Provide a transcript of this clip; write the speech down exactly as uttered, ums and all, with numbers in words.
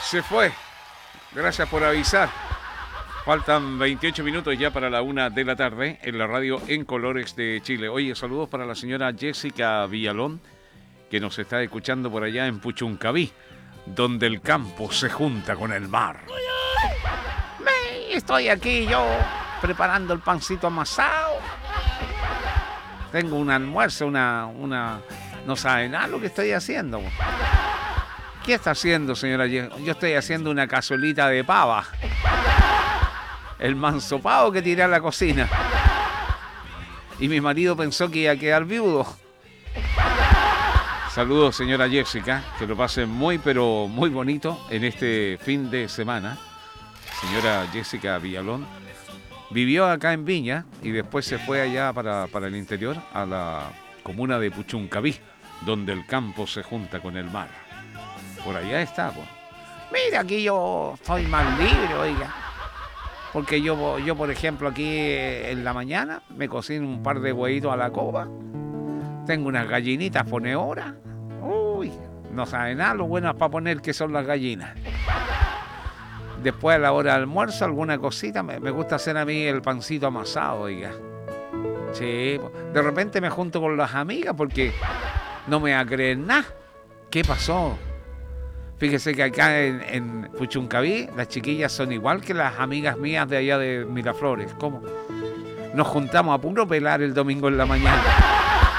Se fue. Gracias por avisar. Faltan veintiocho minutos ya para la una de la tarde en la radio En Colores de Chile. Oye, saludos para la señora Jessica Villalón, que nos está escuchando por allá en Puchuncaví, donde el campo se junta con el mar. Me, estoy aquí yo preparando el pancito amasado. Tengo un almuerzo, una, una... No sabe nada lo que estoy haciendo. ¿Qué está haciendo, señora? Yo estoy haciendo una cazuelita de pava. El manso pavo que tiré a la cocina. Y mi marido pensó que iba a quedar viudo. Saludos, señora Jessica. Que lo pasen muy, pero muy bonito en este fin de semana. Señora Jessica Villalón vivió acá en Viña y después se fue allá para, para el interior, a la comuna de Puchuncaví, donde el campo se junta con el mar. Por allá está, pues. Mira, aquí yo soy más libre, oiga. Porque yo, yo, por ejemplo, aquí en la mañana me cocino un par de huevitos a la coba. Tengo unas gallinitas ponedoras. Uy, no sabe nada lo buenas para poner que son las gallinas. Después a la hora de almuerzo, alguna cosita. Me, me gusta hacer a mí el pancito amasado, oiga. Sí, de repente me junto con las amigas porque no me va a creer nada. ¿Qué pasó? Fíjese que acá en, en Puchuncaví las chiquillas son igual que las amigas mías de allá de Miraflores. ¿Cómo? Nos juntamos a puro pelar el domingo en la mañana.